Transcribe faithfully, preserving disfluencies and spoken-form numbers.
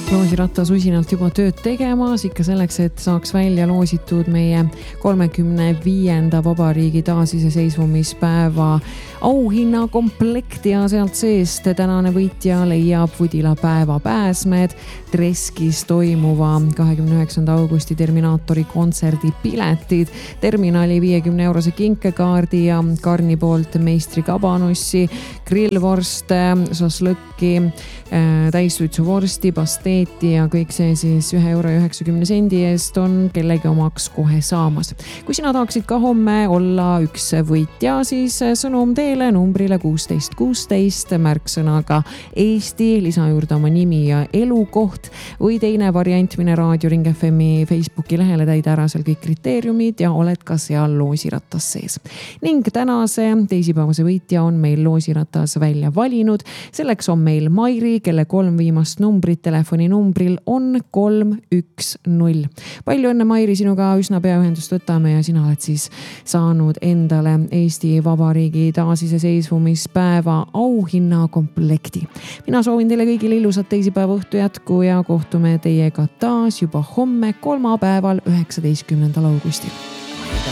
Loosirattas usinalt juba tööd tegemas, ikka selleks, et saaks välja loositud meie kolmekümne viienda vabariigi taasiseseisvumispäeva auhinna komplekti ja sealt seest tänane võitja leiab Vudila päeva pääsmed Treskis toimuva kahekümne üheksanda augusti Terminaatori kontserdi piletid, terminali viiekümne eurose kinkekaardi ja Karni poolt meistri kabanussi, grillvorst, šašlõkki, täissuitsuvorsti, pasteeti ja kõik see siis ühe euro ja üheksakümne sendi eest on kellegi omaks kohe saamas. Kui sina tahaksid ka homme olla üks võitja, siis sõnum teele numbrile kuusteist kuusteist märksõnaga Eesti, lisa juurde oma nimi ja elukoht või teine variant, mine Raadio Ring F M-i Facebooki lehele, täida ära seal kõik kriteeriumid ja oled ka seal loosirattas sees. Ning tänase teisipäevase võitja on meil loosiratas välja valinud. Selleks on meil Mairi, kelle kolm viimast numbrit telefoni numbril on kolm üks null. Palju õnne, Mairi, sinuga üsna pea ühendust võtame ja sina oled siis saanud endale Eesti Vabariigi taasiseseisvumispäeva auhinna komplekti. Mina soovin teile kõigile ilusat teisipäeva õhtu jätku ja kohtume teiega taas juba homme kolmapäeval üheksateistkümnendal augustil.